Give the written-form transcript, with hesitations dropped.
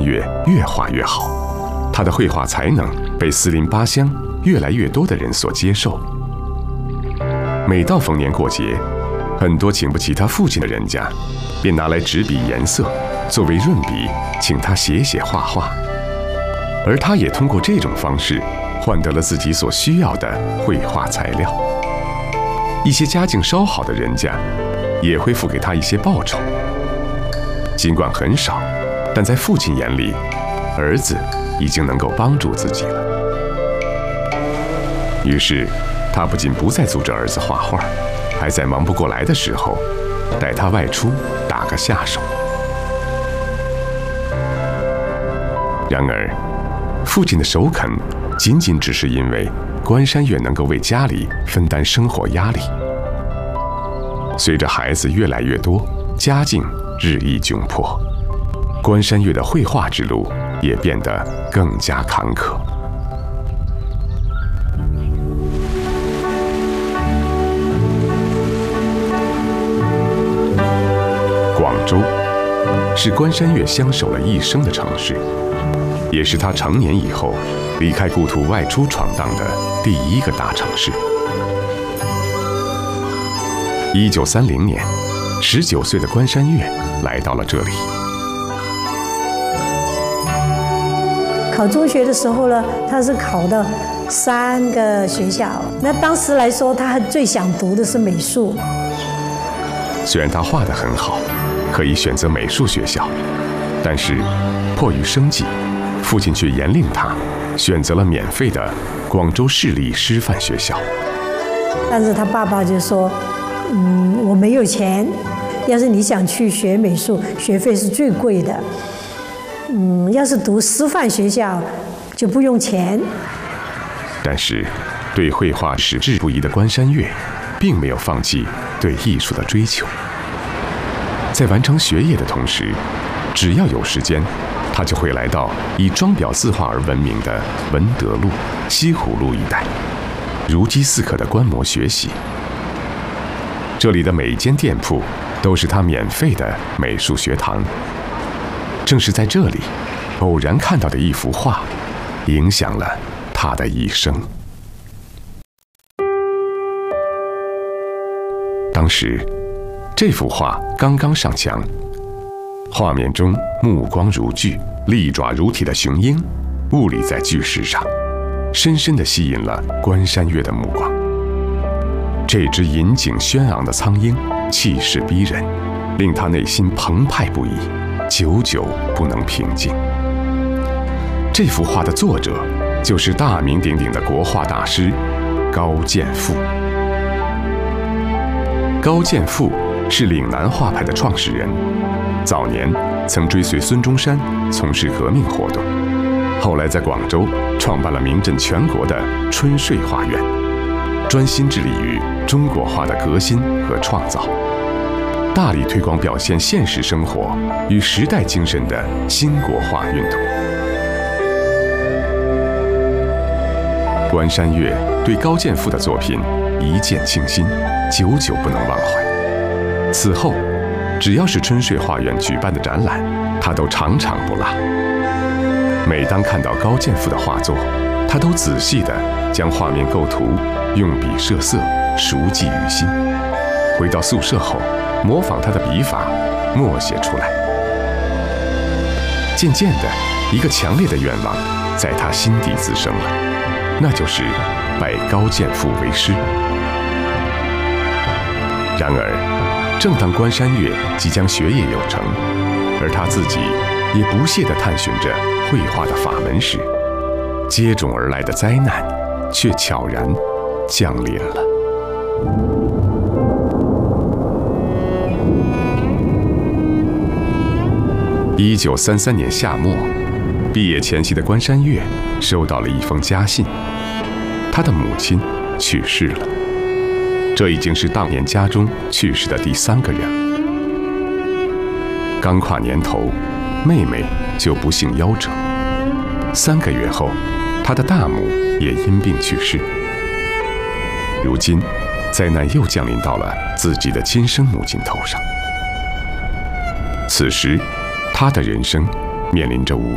月越画越好，他的绘画才能被四邻八乡越来越多的人所接受。每到逢年过节，很多请不起他父亲的人家，便拿来纸笔颜色作为润笔，请他写写画画。而他也通过这种方式换得了自己所需要的绘画材料。一些家境稍好的人家也会付给他一些报酬，尽管很少，但在父亲眼里，儿子已经能够帮助自己了。于是他不仅不再阻止儿子画画，还在忙不过来的时候带他外出打个下手。然而父亲的首肯仅仅只是因为关山月能够为家里分担生活压力。随着孩子越来越多，家境日益窘迫，关山月的绘画之路也变得更加坎坷。广州是关山月相守了一生的城市，也是他成年以后离开故土外出闯荡的第一个大城市。1930年，19岁的关山月来到了这里。 考中学的时候呢，他是考到3个学校。那当时来说，他最想读的是美术。 虽然他画得很好，可以选择美术学校，但是迫于生计，父亲却严令他选择了免费的广州市立师范学校。 但是他爸爸就说：“我没有钱，要是你想去学美术，学费是最贵的。要是读师范学校，就不用钱。” 但是，对绘画矢志不移的关山月，并没有放弃对艺术的追求。在完成学业的同时，只要有时间，他就会来到以装裱字画而闻名的文德路、西湖路一带，如饥似渴的观摩学习。这里的每一间店铺都是他免费的美术学堂。正是在这里，偶然看到的一幅画，影响了他的一生。当时，这幅画刚刚上墙，画面中目光如炬、利爪如铁的雄鹰兀立在巨石上，深深地吸引了关山月的目光。这只引颈轩昂的苍鹰气势逼人，令他内心澎湃不已，久久不能平静。这幅画的作者就是大名鼎鼎的国画大师高剑父。高剑父是岭南画派的创始人，早年曾追随孙中山从事革命活动，后来在广州创办了名震全国的春睡画院，专心致力于中国画的革新和创造，大力推广表现现实生活与时代精神的新国画运动。关山月对高剑父的作品一见倾心，久久不能忘怀。此后，只要是春睡画院举办的展览，他都场场不落。每当看到高剑父的画作，他都仔细地将画面构图用笔设色，熟记于心。回到宿舍后，模仿他的笔法，默写出来。渐渐的，一个强烈的愿望在他心底滋生了，那就是拜高剑父为师。然而，正当关山月即将学业有成，而他自己也不懈地探寻着绘画的法门时，接踵而来的灾难却悄然降临了。1933年夏末，毕业前夕的关山月收到了一封家信，他的母亲去世了。这已经是当年家中去世的第3个人。刚跨年头，妹妹就不幸夭折。3个月后，他的大母也因病去世。如今，灾难又降临到了自己的亲生母亲头上。此时，他的人生面临着无